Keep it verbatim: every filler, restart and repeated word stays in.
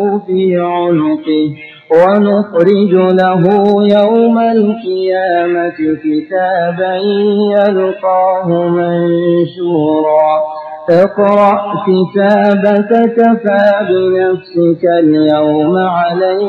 في عنقه ونخرج له يوم القيامة كتابا يلقاه منشورا اقرأ كتابك كفى بنفسك اليوم عليك